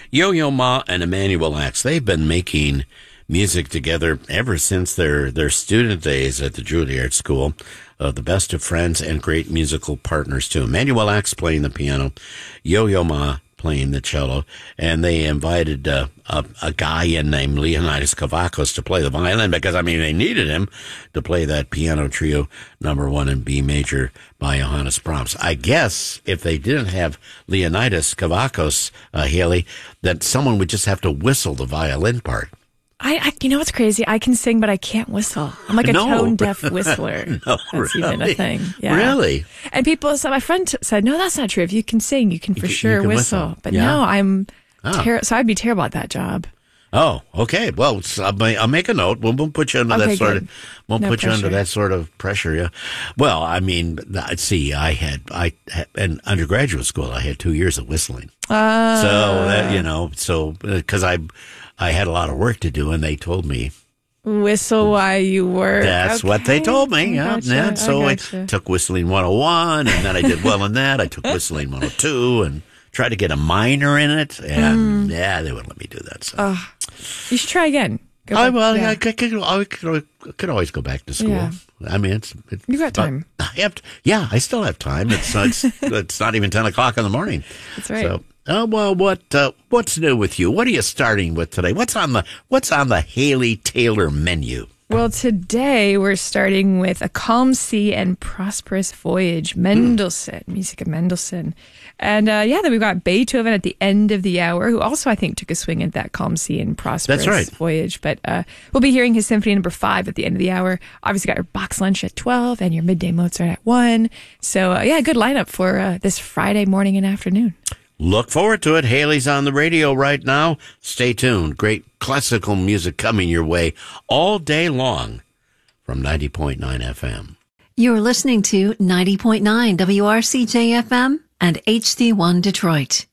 Yo-Yo Ma and Emmanuel Axe, they've been making music together ever since their student days at the Juilliard School. The best of friends and great musical partners, too. Emmanuel Axe playing the piano, Yo-Yo Ma playing the cello, and they invited a guy in named Leonidas Kavakos to play the violin because, they needed him to play that piano trio number 1 in B major by Johannes Brahms. I guess if they didn't have Leonidas Kavakos, Haley, that someone would just have to whistle the violin part. You know what's crazy? I can sing, but I can't whistle. I'm like a tone-deaf whistler. No, that's really? even a thing. Yeah. Really? And my friend said, no, that's not true. If you can sing, you can for sure whistle. But no, I'm so I'd be terrible at that job. Oh, okay. Well, I'll make a note. We'll put you under that sort of. We'll put you under that sort of pressure. Yeah. Well, see, in undergraduate school, I had 2 years of whistling. So because I had a lot of work to do, and they told me whistle while you work. That's what they told me. Yeah. So I took whistling 101, and then I did well in that. I took whistling 102, and tried to get a minor in it, and they wouldn't let me do that. So. You should try again. I could always go back to school. Yeah. You got time. I still have time. It's not even 10 o'clock in the morning. That's right. So, what's new with you? What are you starting with today? What's on the Haley Taylor menu? Well, today we're starting with A Calm Sea and Prosperous Voyage, Mendelssohn, music of Mendelssohn. And then we've got Beethoven at the end of the hour, who also I think took a swing at that Calm Sea and Prosperous Voyage. But we'll be hearing his Symphony number 5 at the end of the hour. Obviously got your box lunch at 12 and your midday Mozart at 1. So good lineup for this Friday morning and afternoon. Look forward to it. Haley's on the radio right now. Stay tuned. Great classical music coming your way all day long from 90.9 FM. You're listening to 90.9 WRCJ FM and HD1 Detroit.